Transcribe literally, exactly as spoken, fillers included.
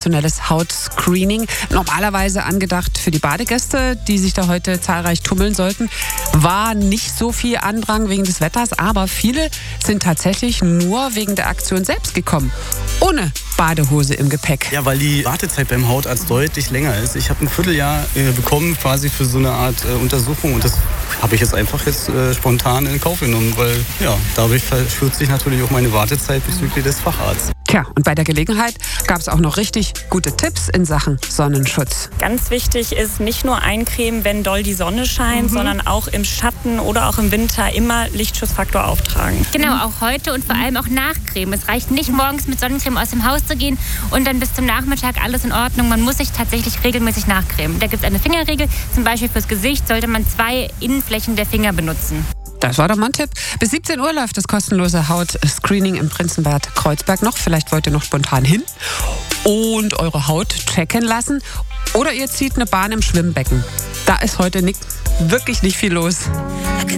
professionelles Hautscreening. Normalerweise angedacht für die Badegäste, die sich da heute zahlreich tummeln sollten. War nicht so viel Andrang wegen des Wetters, aber viele sind tatsächlich nur wegen der Aktion selbst gekommen. Ohne Badehose im Gepäck. Ja, weil die Wartezeit beim Hautarzt deutlich länger ist. Ich habe ein Vierteljahr äh, bekommen quasi für so eine Art äh, Untersuchung und das habe ich jetzt einfach jetzt äh, spontan in Kauf genommen, weil ja, dadurch verkürzt sich natürlich auch meine Wartezeit bezüglich des Facharztes. Tja, und bei der Gelegenheit gab es auch noch richtig gute Tipps in Sachen Sonnenschutz. Ganz wichtig ist, nicht nur eincremen, wenn doll die Sonne scheint, mhm. sondern auch im Schatten oder auch im Winter immer Lichtschutzfaktor auftragen. Genau, auch heute und vor allem auch nachcremen. Es reicht nicht, morgens mit Sonnencreme aus dem Haus zu gehen und dann bis zum Nachmittag alles in Ordnung. Man muss sich tatsächlich regelmäßig nachcremen. Da gibt es eine Fingerregel, zum Beispiel fürs Gesicht sollte man zwei Innenflächen der Finger benutzen. Das war doch mal ein Tipp. Bis siebzehn Uhr läuft das kostenlose Hautscreening im Prinzenbad Kreuzberg noch. Vielleicht wollt ihr noch spontan hin und eure Haut checken lassen. Oder ihr zieht eine Bahn im Schwimmbecken. Da ist heute nicht, wirklich nicht viel los.